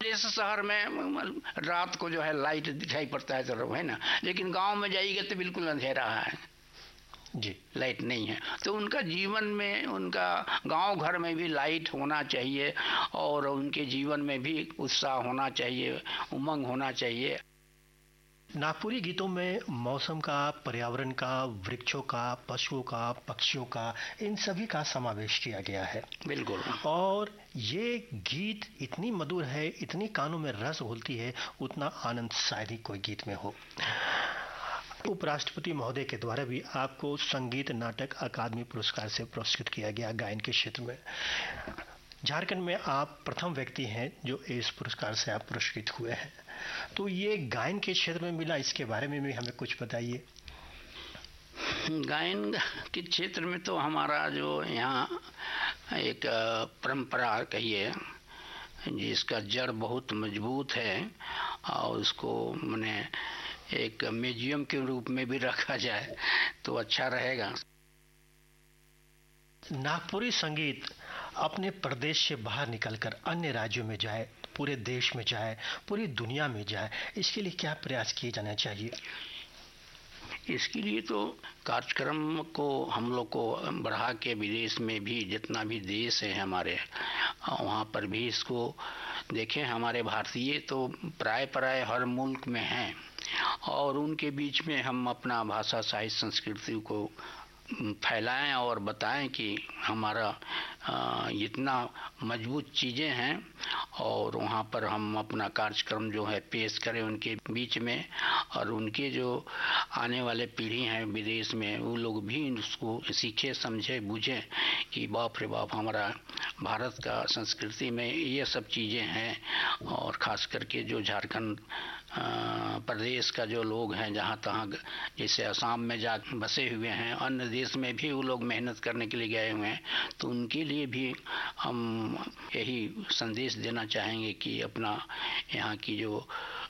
जैसे शहर में रात को जो है लाइट दिखाई पड़ता है तो है ना, लेकिन गांव में जाइएगा तो बिल्कुल अंधेरा है जी, लाइट नहीं है। तो उनका जीवन में, उनका गांव घर में भी लाइट होना चाहिए और उनके जीवन में भी उत्साह होना चाहिए, उमंग होना चाहिए। नागपुरी गीतों में मौसम का, पर्यावरण का, वृक्षों का, पशुओं का, पक्षियों का, इन सभी का समावेश किया गया है। बिल्कुल। और ये गीत इतनी मधुर है, इतनी कानों में रस घोलती है, उतना आनंद शायद ही कोई गीत में हो। उपराष्ट्रपति महोदय के द्वारा भी आपको संगीत नाटक अकादमी पुरस्कार से पुरस्कृत किया गया गायन के क्षेत्र में। झारखंड में आप प्रथम व्यक्ति हैं जो इस पुरस्कार से आप पुरस्कृत हुए हैं। तो ये गायन के क्षेत्र में मिला, इसके बारे में भी हमें कुछ बताइए। गायन के क्षेत्र में तो हमारा जो यहाँ एक परंपरा कहिए जिसका जड़ बहुत मजबूत है और उसको मैंने एक म्यूजियम के रूप में भी रखा जाए तो अच्छा रहेगा। नागपुरी संगीत अपने प्रदेश से बाहर निकलकर अन्य राज्यों में जाए, पूरे देश में जाए, पूरी दुनिया में जाए, इसके लिए क्या प्रयास किए जाना चाहिए? इसके लिए तो कार्यक्रम को हम लोग को बढ़ा के विदेश में भी, जितना भी देश है हमारे, वहाँ पर भी इसको देखें। हमारे भारतीय तो प्राय हर मुल्क में हैं और उनके बीच में हम अपना भाषा, साहित्य, संस्कृति को फैलाएं और बताएं कि हमारा इतना मजबूत चीज़ें हैं और वहाँ पर हम अपना कार्यक्रम जो है पेश करें उनके बीच में, और उनके जो आने वाले पीढ़ी हैं विदेश में, वो लोग भी उसको सीखे, समझे, बूझें कि बाप रे बाप, हमारा भारत का संस्कृति में ये सब चीज़ें हैं। और ख़ास करके जो झारखंड प्रदेश का जो लोग हैं, जहाँ तहाँ जैसे असम में जा बसे हुए हैं, अन्य देश में भी वो लोग मेहनत करने के लिए गए हुए हैं, तो उनके लिए भी हम यही संदेश देना चाहेंगे कि अपना यहाँ की जो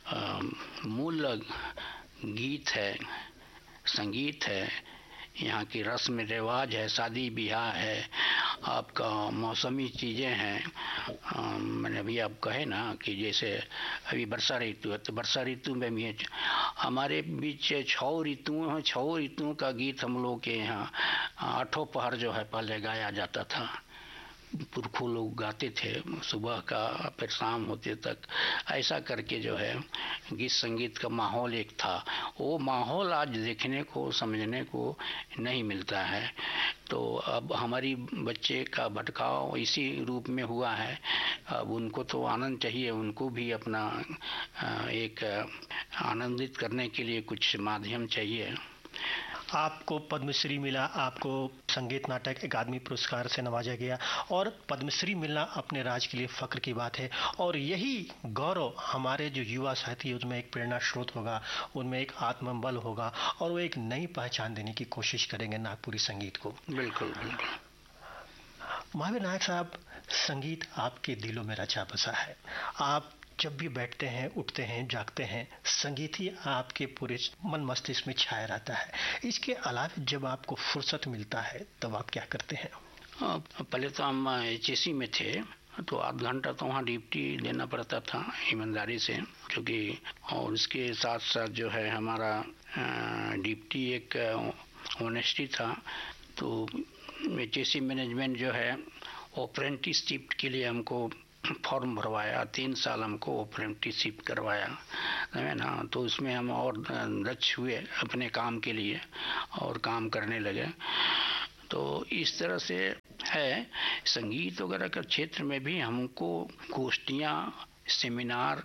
मूल गीत है, संगीत है, यहाँ की रस्म रिवाज है, शादी ब्याह है, आपका मौसमी चीज़ें हैं। मैंने अभी आप कहे ना कि जैसे अभी वर्षा ऋतु है तो वर्षा ऋतु में भी हमारे बीच 6 ऋतुओं हैं। 6 ऋतुओं का गीत हम लोग के यहाँ 8 पहर जो है पहले गाया जाता था। पुरखों लोग गाते थे, सुबह का फिर शाम होते तक, ऐसा करके जो है गीत संगीत का माहौल एक था। वो माहौल आज देखने को, समझने को नहीं मिलता है। तो अब हमारी बच्चे का भटकाव इसी रूप में हुआ है। अब उनको तो आनंद चाहिए, उनको भी अपना एक आनंदित करने के लिए कुछ माध्यम चाहिए। आपको पद्मश्री मिला, आपको संगीत नाटक अकादमी पुरस्कार से नवाजा गया, और पद्मश्री मिलना अपने राज्य के लिए फख्र की बात है। और यही गौरव हमारे जो युवा साथी उसमें एक प्रेरणा स्रोत होगा, उनमें एक आत्मबल होगा और वो एक नई पहचान देने की कोशिश करेंगे नागपुरी संगीत को। बिल्कुल बिल्कुल। महावीर नायक साहब, संगीत आपके दिलों में रचा बसा है। आप जब भी बैठते हैं, उठते हैं, जागते हैं, संगीत ही आपके पूरे मन मस्तिष्क में छाया रहता है। इसके अलावा जब आपको फुर्सत मिलता है तब आप क्या करते हैं? पहले तो हम HSC में थे तो आध घंटा तो वहाँ ड्यूटी देना पड़ता था ईमानदारी से, क्योंकि और उसके साथ साथ जो है हमारा ड्यूटी एक ऑनेस्टी था। तो HSC मैनेजमेंट जो है अप्रेंटिसशिप के लिए हमको फॉर्म भरवाया, 3 साल हमको अप्रेंटिसशिप करवाया है ना। तो उसमें हम और दक्ष हुए अपने काम के लिए और काम करने लगे। तो इस तरह से है। संगीत वगैरह के क्षेत्र में भी हमको गोष्ठियाँ, सेमिनार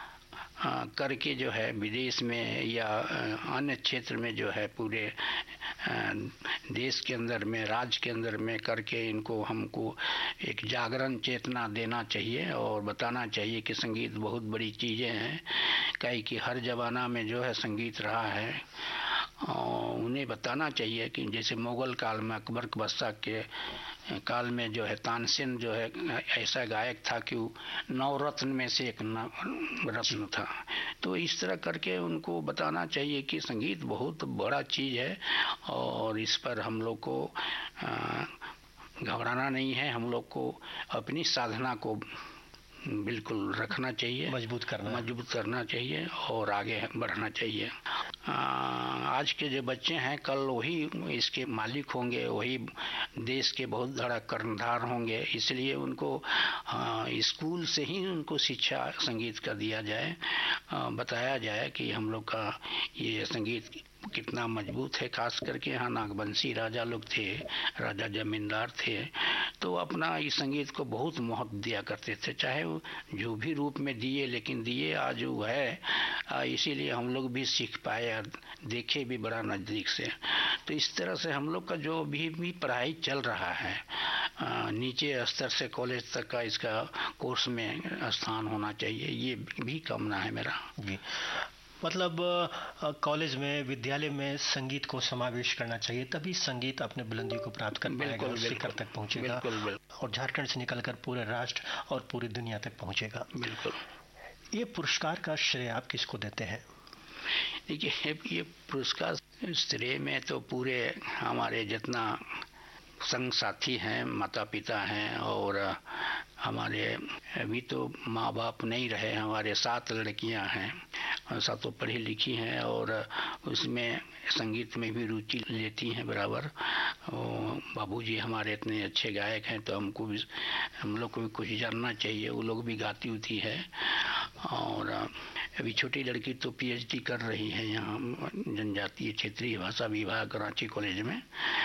करके जो है विदेश में या अन्य क्षेत्र में जो है पूरे देश के अंदर में, राज्य के अंदर में करके इनको हमको एक जागरण चेतना देना चाहिए और बताना चाहिए कि संगीत बहुत बड़ी चीज़ें हैं। कई कि हर जमाना में जो है संगीत रहा है और उन्हें बताना चाहिए कि जैसे मुगल काल में अकबर के बादशाह के काल में जो है तानसेन जो है ऐसा गायक था कि वो 9 रत्न में से एक रत्न था। तो इस तरह करके उनको बताना चाहिए कि संगीत बहुत बड़ा चीज़ है और इस पर हम लोग को घबराना नहीं है। हम लोग को अपनी साधना को बिल्कुल रखना चाहिए, मजबूत करना चाहिए और आगे बढ़ना चाहिए। आज के जो बच्चे हैं कल वही इसके मालिक होंगे, वही देश के बहुत बड़ा कर्णधार होंगे। इसलिए उनको स्कूल से ही उनको शिक्षा संगीत का दिया जाए, बताया जाए कि हम लोग का ये संगीत कितना मजबूत है। खास करके यहाँ नागवंशी राजा लोग थे, राजा जमींदार थे, तो अपना इस संगीत को बहुत महत्व दिया करते थे, चाहे वो जो भी रूप में दिए, लेकिन दिए आज वो है। इसीलिए हम लोग भी सीख पाए और देखे भी बड़ा नज़दीक से। तो इस तरह से हम लोग का जो भी पढ़ाई चल रहा है, नीचे स्तर से कॉलेज तक का इसका कोर्स में स्थान होना चाहिए, ये भी कामना है मेरा। जी, मतलब कॉलेज में, विद्यालय में संगीत को समावेश करना चाहिए, तभी संगीत अपने बुलंदी को प्राप्त कर पाएगा और शिखर तक पहुंचेगा और झारखंड से निकलकर पूरे राष्ट्र और पूरी दुनिया तक पहुंचेगा। बिल्कुल। ये पुरस्कार का श्रेय आप किसको देते हैं? देखिए, ये पुरस्कार श्रेय में तो पूरे हमारे जितना संग साथी हैं, माता पिता हैं, और हमारे अभी तो माँ बाप नहीं रहे, हमारे 7 लड़कियां हैं, 7 पढ़ी लिखी हैं और उसमें संगीत में भी रुचि लेती हैं बराबर। बाबूजी हमारे इतने अच्छे गायक हैं, तो हम लोग को भी कुछ जानना चाहिए। वो लोग भी गाती उती है। और अभी छोटी लड़की तो PhD कर रही है यहाँ जनजातीय क्षेत्रीय भाषा विभाग रांची कॉलेज में,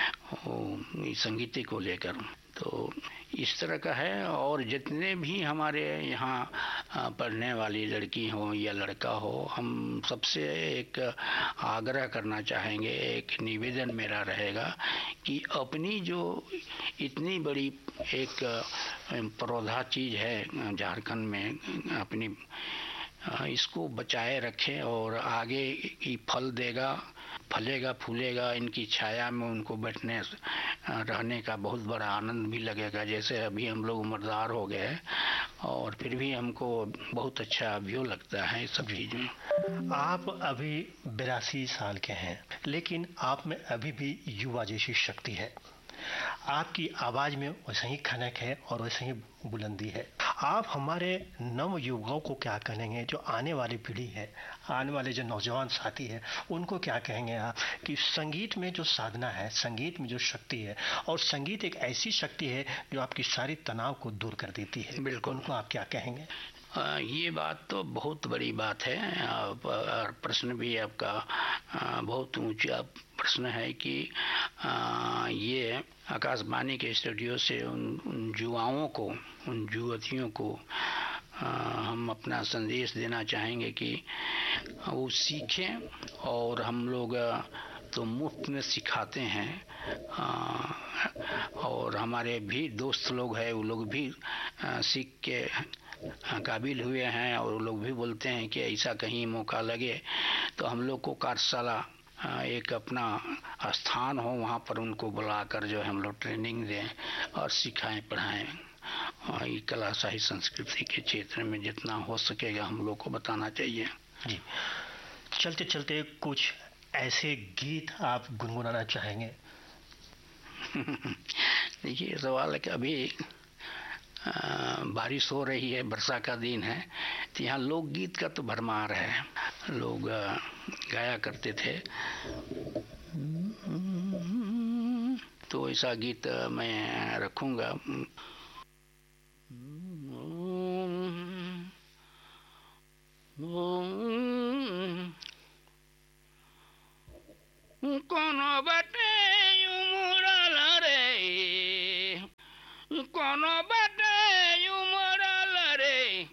संगीत को लेकर। तो इस तरह का है। और जितने भी हमारे यहाँ पढ़ने वाली लड़की हो या लड़का हो, हम सबसे एक आग्रह करना चाहेंगे, एक निवेदन मेरा रहेगा कि अपनी जो इतनी बड़ी एक पौधा चीज है झारखंड में, अपनी इसको बचाए रखें और आगे की फल देगा, फलेगा फूलेगा। इनकी छाया में उनको बैठने रहने का बहुत बड़ा आनंद भी लगेगा। जैसे अभी हम लोग उम्रदार हो गए और फिर भी हमको बहुत अच्छा व्यू लगता है सब चीज़ें। आप अभी 82 साल के हैं, लेकिन आप में अभी भी युवा जैसी शक्ति है। आपकी आवाज में वैसे ही खनक है और वैसे ही बुलंदी है। आप हमारे नव युवाओं को क्या कहेंगे, जो आने वाली पीढ़ी है, आने वाले जो नौजवान साथी है, उनको क्या कहेंगे आप कि संगीत में जो साधना है, संगीत में जो शक्ति है, और संगीत एक ऐसी शक्ति है जो आपकी सारी तनाव को दूर कर देती है। बिल्कुल। उनको आप क्या कहेंगे? ये बात तो बहुत बड़ी बात है। प्रश्न भी आपका बहुत ऊंचा प्रश्न है कि ये आकाशवाणी के स्टूडियो से उन युवाओं को, उन युवतियों को हम अपना संदेश देना चाहेंगे कि वो सीखें। और हम लोग तो मुफ्त में सिखाते हैं, और हमारे भी दोस्त लोग हैं, वो लोग भी सीख के काबिल हुए हैं, और वो लोग भी बोलते हैं कि ऐसा कहीं मौका लगे तो हम लोग को कार्यशाला एक अपना स्थान हो, वहाँ पर उनको बुलाकर जो हम लोग ट्रेनिंग दें और सिखाएं, पढ़ाएं। और ये कला साहित्य संस्कृति के क्षेत्र में जितना हो सकेगा हम लोग को बताना चाहिए। जी, चलते चलते कुछ ऐसे गीत आप गुनगुनाना चाहेंगे? देखिए, सवाल है कि अभी बारिश हो रही है, वर्षा का दिन है, तो यहाँ लोकगीत का तो भरमार है। लोग गाया करते थे, तो ऐसा गीत मैं रखूंगा। कोनो बटे उमड़ल रे, कोनो